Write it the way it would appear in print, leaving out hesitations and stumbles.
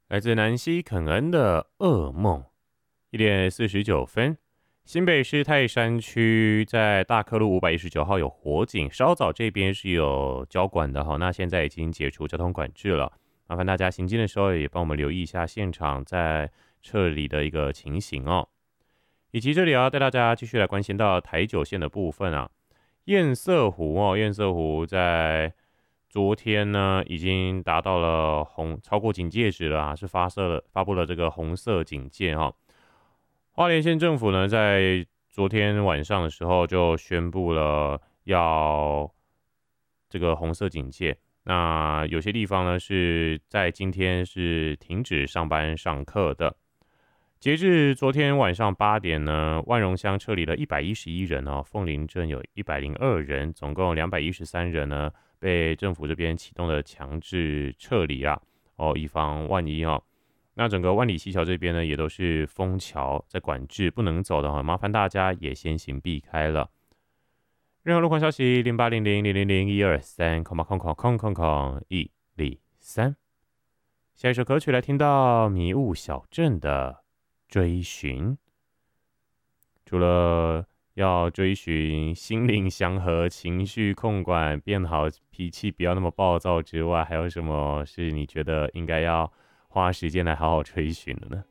来自南希肯恩的噩梦1:49，新北市泰山区在大科路519号有火警，稍早这边是有交管的哈，那现在已经解除交通管制了，麻烦大家行进的时候也帮我们留意一下现场在撤离的一个情形哦。以及这里要带大家继续来关心到台九线的部分啊，堰塞湖在昨天呢，已经达到了超过警戒值了啊，是发布了这个红色警戒哈。花莲县政府呢，在昨天晚上的时候就宣布了要这个红色警戒。那有些地方呢是在今天是停止上班上课的。截至昨天晚上8点呢，万荣乡撤离了111人哦，凤林镇有102人，总共213人呢被政府这边启动了强制撤离啦，哦，以防万一哦。那整个万里溪桥这边呢，也都是封桥在管制，不能走的哈，麻烦大家也先行避开了。任何路况消息0800000123，103。下一首歌曲来听到迷雾小镇的追寻，除了要追寻心灵祥和、情绪控管、变好、脾气不要那么暴躁之外，还有什么是你觉得应该要花时间来好好追寻的呢？